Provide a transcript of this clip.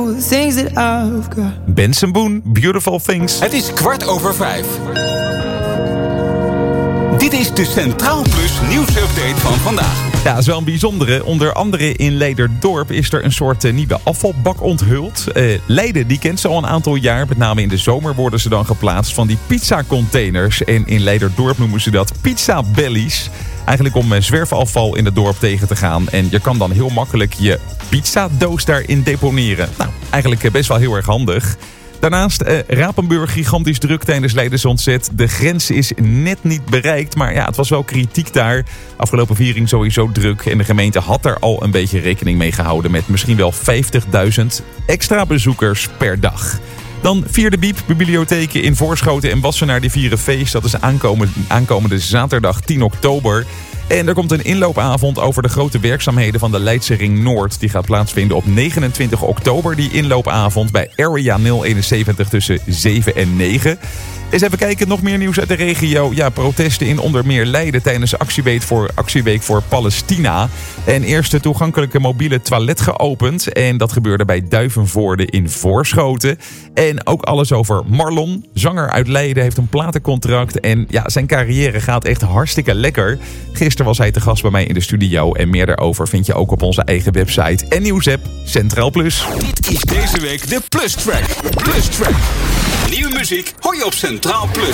Things that I've got. Benson Boone, Beautiful Things. Het is 5:15. Dit is de Centraal Plus nieuwsupdate van vandaag. Ja, dat is wel een bijzondere. Onder andere in Leiderdorp is er een soort nieuwe afvalbak onthuld. Leiden, die kent ze al een aantal jaar. Met name in de zomer worden ze dan geplaatst van die pizzacontainers. En in Leiderdorp noemen ze dat pizza bellies. Eigenlijk om zwerfafval in het dorp tegen te gaan. En je kan dan heel makkelijk je pizzadoos daarin deponeren. Nou, eigenlijk best wel heel erg handig. Daarnaast Rapenburg gigantisch druk tijdens Leidens Ontzet. De grens is net niet bereikt, maar ja, het was wel kritiek daar. Afgelopen viering sowieso druk en de gemeente had er al een beetje rekening mee gehouden met misschien wel 50.000 extra bezoekers per dag. Dan Vierde Biep, bibliotheken in Voorschoten en Wassenaar die vieren feest. Dat is aankomende zaterdag 10 oktober. En er komt een inloopavond over de grote werkzaamheden van de Leidse Ring Noord. Die gaat plaatsvinden op 29 oktober, die inloopavond bij Area 071 tussen 7 en 9. Eens even kijken, nog meer nieuws uit de regio. Ja, protesten in onder meer Leiden tijdens actieweek voor Palestina. En eerste toegankelijke mobiele toilet geopend. En dat gebeurde bij Duivenvoorde in Voorschoten. En ook alles over Marlon, zanger uit Leiden, heeft een platencontract. En ja, zijn carrière gaat echt hartstikke lekker. Gisteren was hij te gast bij mij in de studio. En meer daarover vind je ook op onze eigen website en nieuwsapp Centraal Plus. Dit is deze week de Plus Track. Plus Track. Nieuwe muziek hoor je op Centraal Plus.